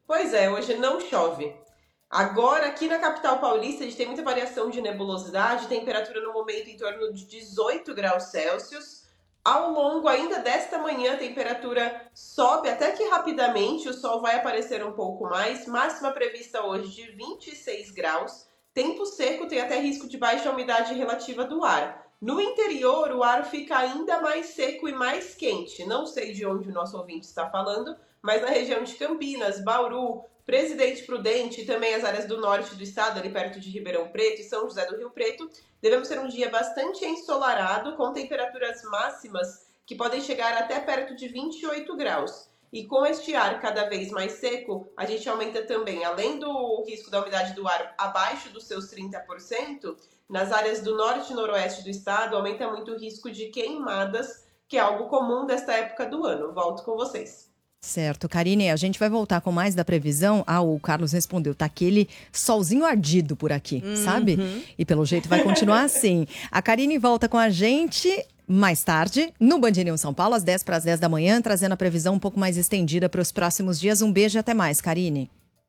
Pois é, hoje não chove. Agora, aqui na capital paulista, a gente tem muita variação de nebulosidade, temperatura no momento em torno de 18 graus Celsius. Ao longo ainda desta manhã, a temperatura sobe até que rapidamente, o sol vai aparecer um pouco mais. Máxima prevista hoje de 26 graus. Tempo seco, tem até risco de baixa umidade relativa do ar. No interior, o ar fica ainda mais seco e mais quente. Não sei de onde o nosso ouvinte está falando, mas na região de Campinas, Bauru, Presidente Prudente e também as áreas do norte do estado, ali perto de Ribeirão Preto e São José do Rio Preto, devemos ter um dia bastante ensolarado, com temperaturas máximas que podem chegar até perto de 28 graus. E com este ar cada vez mais seco, a gente aumenta também, além do risco da umidade do ar abaixo dos seus 30%, nas áreas do norte e noroeste do estado, aumenta muito o risco de queimadas, que é algo comum desta época do ano. Volto com vocês. Certo, Karine, a gente vai voltar com mais da previsão. O Carlos respondeu, tá aquele solzinho ardido por aqui, sabe? E pelo jeito vai continuar assim. A Karine volta com a gente mais tarde, no Band News São Paulo, às 10 para as 10 da manhã, trazendo a previsão um pouco mais estendida para os próximos dias. Um beijo e até mais, Karine.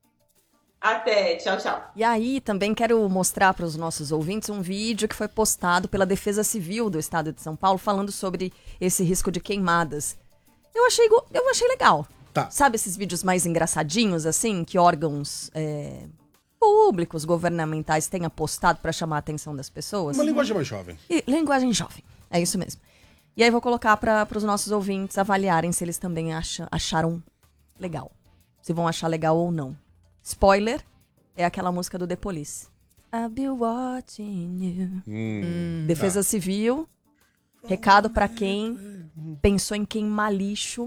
Até, tchau, tchau. E aí, também quero mostrar para os nossos ouvintes um vídeo que foi postado pela Defesa Civil do Estado de São Paulo, falando sobre esse risco de queimadas. Eu achei legal. Tá. Sabe esses vídeos mais engraçadinhos, assim, que órgãos públicos, governamentais têm apostado para chamar a atenção das pessoas? Uma linguagem mais jovem. Linguagem jovem, é isso mesmo. E aí vou colocar para os nossos ouvintes avaliarem se eles também acharam legal. Se vão achar legal ou não. Spoiler, é aquela música do The Police. I'll be watching you. Defesa Civil, recado para quem pensou em queimar lixo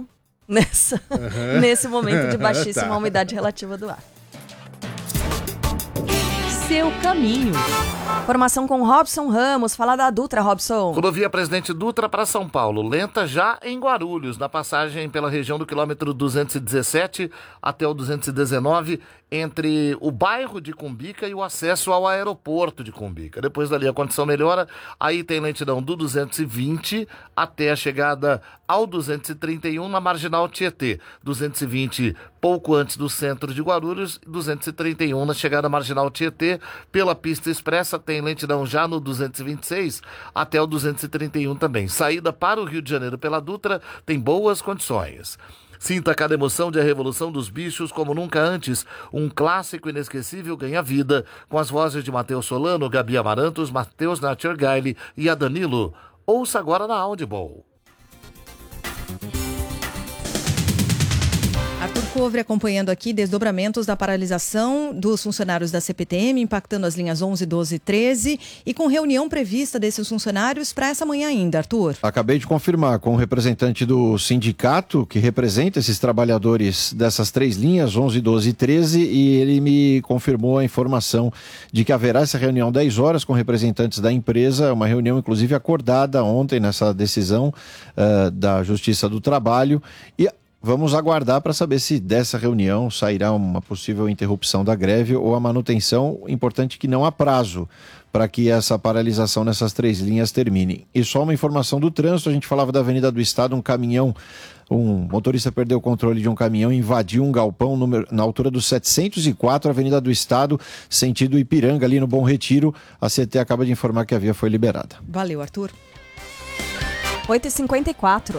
nesse momento de baixíssima umidade relativa do ar. Seu caminho. Informação com Robson Ramos. Fala da Dutra, Robson. Rodovia Presidente Dutra para São Paulo. Lenta já em Guarulhos, na passagem pela região do quilômetro 217 até o 219, entre o bairro de Cumbica e o acesso ao aeroporto de Cumbica. Depois dali a condição melhora, aí tem lentidão do 220 até a chegada ao 231 na Marginal Tietê. 220 pouco antes do centro de Guarulhos, 231 na chegada à Marginal Tietê. Pela pista expressa tem lentidão já no 226 até o 231 também. Saída para o Rio de Janeiro pela Dutra tem boas condições. Sinta cada emoção de A Revolução dos Bichos como nunca antes. Um clássico inesquecível ganha vida com as vozes de Matheus Solano, Gabi Amarantos, Matheus Natchergaile e a Danilo. Ouça agora na Audible. Arthur Covre acompanhando aqui desdobramentos da paralisação dos funcionários da CPTM, impactando as linhas 11, 12 e 13, e com reunião prevista desses funcionários para essa manhã ainda, Arthur. Acabei de confirmar com o representante do sindicato que representa esses trabalhadores dessas três linhas, 11, 12 e 13, e ele me confirmou a informação de que haverá essa reunião 10 horas com representantes da empresa, uma reunião inclusive acordada ontem nessa decisão da Justiça do Trabalho, e vamos aguardar para saber se dessa reunião sairá uma possível interrupção da greve ou a manutenção. Importante que não há prazo para que essa paralisação nessas três linhas termine. E só uma informação do trânsito, a gente falava da Avenida do Estado, um motorista perdeu o controle de um caminhão e invadiu um galpão na altura do 704, Avenida do Estado, sentido Ipiranga, ali no Bom Retiro. A CT acaba de informar que a via foi liberada. Valeu, Arthur. 8h54.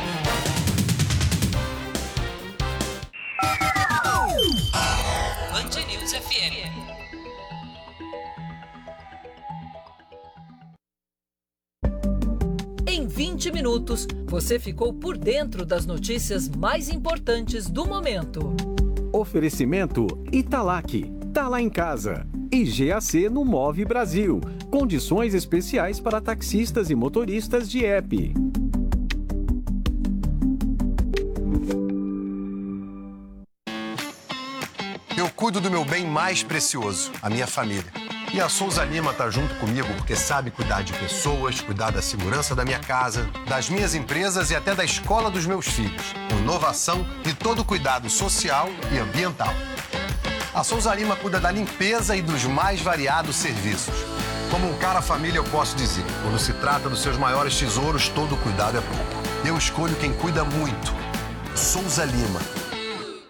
Band News FM. Em 20 minutos, você ficou por dentro das notícias mais importantes do momento. Oferecimento Italac, tá lá em casa. E GAC no Move Brasil. Condições especiais para taxistas e motoristas de app. Eu cuido do meu bem mais precioso, a minha família. E a Souza Lima tá junto comigo porque sabe cuidar de pessoas, cuidar da segurança da minha casa, das minhas empresas e até da escola dos meus filhos. Com inovação e todo cuidado social e ambiental. A Souza Lima cuida da limpeza e dos mais variados serviços. Como um cara família, eu posso dizer, quando se trata dos seus maiores tesouros, todo cuidado é pouco. Eu escolho quem cuida muito. Souza Lima.